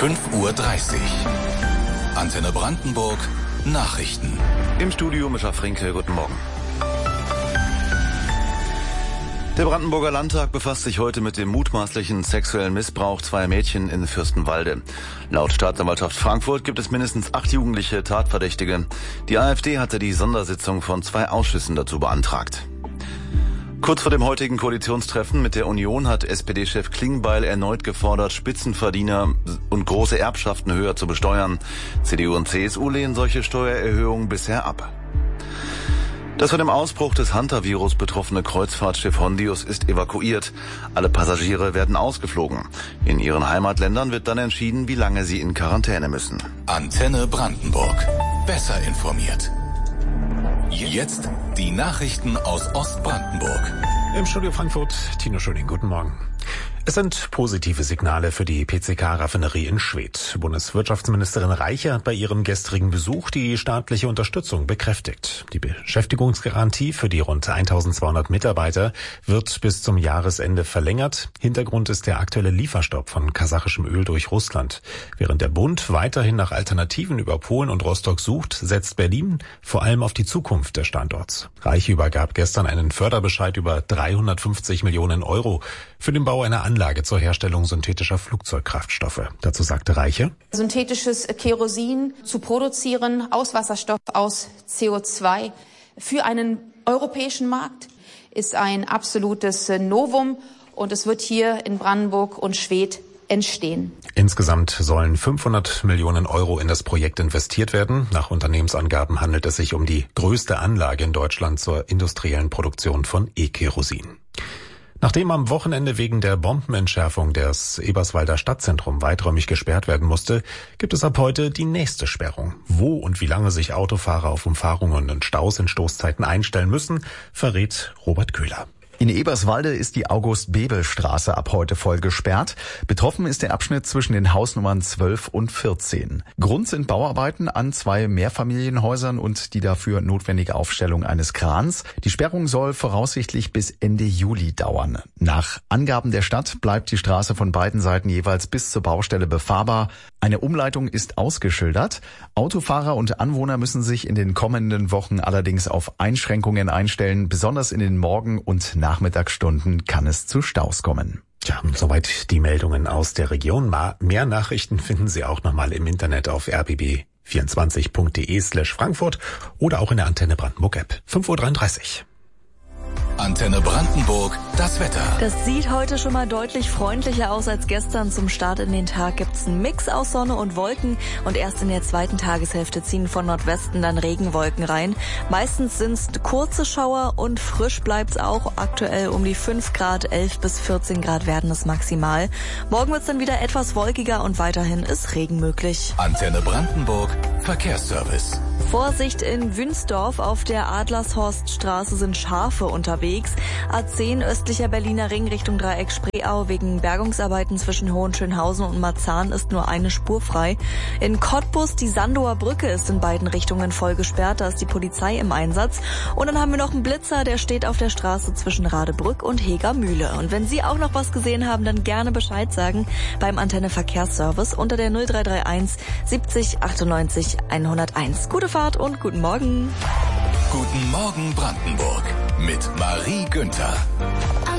5:30 Uhr. Antenne Brandenburg Nachrichten. Im Studio Mischa Frinke, guten Morgen. Der Brandenburger Landtag befasst sich heute mit dem mutmaßlichen sexuellen Missbrauch zweier Mädchen in Fürstenwalde. Laut Staatsanwaltschaft Frankfurt gibt es mindestens 8 jugendliche Tatverdächtige. Die AfD hatte die Sondersitzung von 2 Ausschüssen dazu beantragt. Kurz vor dem heutigen Koalitionstreffen mit der Union hat SPD-Chef Klingbeil erneut gefordert, Spitzenverdiener und große Erbschaften höher zu besteuern. CDU und CSU lehnen solche Steuererhöhungen bisher ab. Das von dem Ausbruch des Hantavirus betroffene Kreuzfahrtschiff Hondius ist evakuiert. Alle Passagiere werden ausgeflogen. In ihren Heimatländern wird dann entschieden, wie lange sie in Quarantäne müssen. Antenne Brandenburg. Besser informiert. Jetzt die Nachrichten aus Ostbrandenburg. Im Studio Frankfurt, Tino Schöning, guten Morgen. Es sind positive Signale für die PCK-Raffinerie in Schwedt. Bundeswirtschaftsministerin Reiche hat bei ihrem gestrigen Besuch die staatliche Unterstützung bekräftigt. Die Beschäftigungsgarantie für die rund 1200 Mitarbeiter wird bis zum Jahresende verlängert. Hintergrund ist der aktuelle Lieferstopp von kasachischem Öl durch Russland. Während der Bund weiterhin nach Alternativen über Polen und Rostock sucht, setzt Berlin vor allem auf die Zukunft des Standorts. Reiche übergab gestern einen Förderbescheid über 350 Millionen Euro für den Bau einer Anlage zur Herstellung synthetischer Flugzeugkraftstoffe. Dazu sagte Reiche: Synthetisches Kerosin zu produzieren aus Wasserstoff, aus CO2 für einen europäischen Markt ist ein absolutes Novum und es wird hier in Brandenburg und Schwedt entstehen. Insgesamt sollen 500 Millionen Euro in das Projekt investiert werden. Nach Unternehmensangaben handelt es sich um die größte Anlage in Deutschland zur industriellen Produktion von E-Kerosin. Nachdem am Wochenende wegen der Bombenentschärfung das Eberswalder Stadtzentrum weiträumig gesperrt werden musste, gibt es ab heute die nächste Sperrung. Wo und wie lange sich Autofahrer auf Umfahrungen und Staus in Stoßzeiten einstellen müssen, verrät Robert Köhler. In Eberswalde ist die August-Bebel-Straße ab heute voll gesperrt. Betroffen ist der Abschnitt zwischen den Hausnummern 12 und 14. Grund sind Bauarbeiten an 2 Mehrfamilienhäusern und die dafür notwendige Aufstellung eines Krans. Die Sperrung soll voraussichtlich bis Ende Juli dauern. Nach Angaben der Stadt bleibt die Straße von beiden Seiten jeweils bis zur Baustelle befahrbar. Eine Umleitung ist ausgeschildert. Autofahrer und Anwohner müssen sich in den kommenden Wochen allerdings auf Einschränkungen einstellen. Besonders in den Morgen- und Nachmittagsstunden kann es zu Staus kommen. Tja, soweit die Meldungen aus der Region. Mehr Nachrichten finden Sie auch nochmal im Internet auf rbb24.de/Frankfurt oder auch in der Antenne Brandenburg App. 5:33 Uhr. Antenne Brandenburg, das Wetter. Das sieht heute schon mal deutlich freundlicher aus als gestern. Zum Start in den Tag gibt's einen Mix aus Sonne und Wolken und erst in der zweiten Tageshälfte ziehen von Nordwesten dann Regenwolken rein. Meistens sind's kurze Schauer und frisch bleibt's auch. Aktuell um die 5 Grad, 11 bis 14 Grad werden es maximal. Morgen wird's dann wieder etwas wolkiger und weiterhin ist Regen möglich. Antenne Brandenburg, Verkehrsservice. Vorsicht in Wünsdorf, auf der Adlershorststraße sind Schafe unterwegs. A10 östlicher Berliner Ring Richtung Dreieck Spreeau wegen Bergungsarbeiten zwischen Hohenschönhausen und Marzahn ist nur eine Spur frei. In Cottbus die Sandower Brücke ist in beiden Richtungen voll gesperrt, da ist die Polizei im Einsatz. Und dann haben wir noch einen Blitzer, der steht auf der Straße zwischen Radebrück und Hegermühle. Und wenn Sie auch noch was gesehen haben, dann gerne Bescheid sagen beim Antenne Verkehrsservice unter der 0331 70 98 101. Gute Fahrt und guten Morgen. Guten Morgen Brandenburg mit Marie Günther.